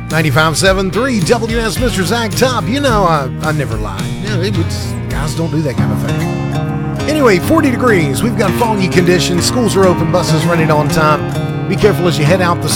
95.7.3 WS Mr. Zach Top. You know, I never lie. Guys don't do that kind of thing. Anyway, 40 degrees. We've got foggy conditions. Schools are open. Buses running on time. Be careful as you head out this